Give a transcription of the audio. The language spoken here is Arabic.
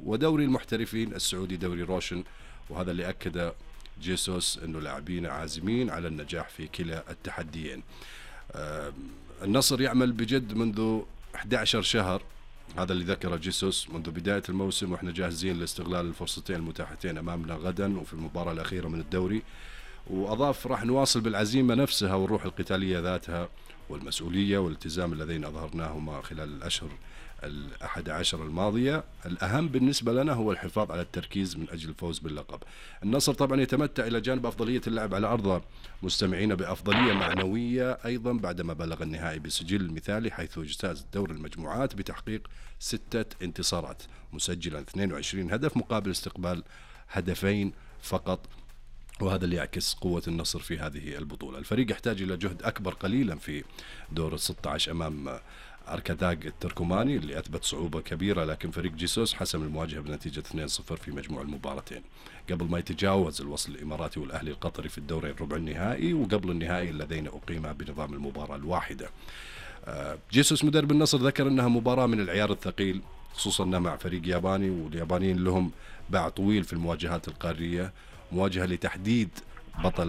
ودوري المحترفين السعودي دوري روشن، وهذا اللي أكد جيسوس أنه لاعبين عازمين على النجاح في كلا التحديين. النصر يعمل بجد منذ 11 شهر، هذا اللي ذكره جيسوس منذ بداية الموسم، وإحنا جاهزين لاستغلال الفرصتين المتاحتين أمامنا غدا وفي المباراة الأخيرة من الدوري. وأضاف راح نواصل بالعزيمة نفسها والروح القتالية ذاتها والمسؤولية والالتزام اللذين أظهرناهما خلال الأشهر 11 الماضية. الأهم بالنسبة لنا هو الحفاظ على التركيز من أجل الفوز باللقب. النصر طبعا يتمتع إلى جانب أفضلية اللعب على أرضه مستمعين بأفضلية معنوية أيضا بعدما بلغ النهائي بسجل مثالي، حيث اجتاز دور المجموعات بتحقيق 6 انتصارات مسجلا 22 هدف مقابل استقبال هدفين فقط، وهذا اللي يعكس قوة النصر في هذه البطولة. الفريق يحتاج إلى جهد أكبر قليلا في دور 16 أمام أركاداغ التركماني اللي أثبت صعوبة كبيرة، لكن فريق جيسوس حسم المواجهة بنتيجة 2-0 في مجموع المباراتين قبل ما يتجاوز الوصل الإماراتي والأهلي القطري في الدوري الربع النهائي وقبل النهائي اللذين أقيما بنظام المباراة الواحدة. جيسوس مدرب النصر ذكر أنها مباراة من العيار الثقيل، خصوصا مع فريق ياباني، واليابانيين لهم باع طويل في المواجهات القارية، مواجهة لتحديد بطل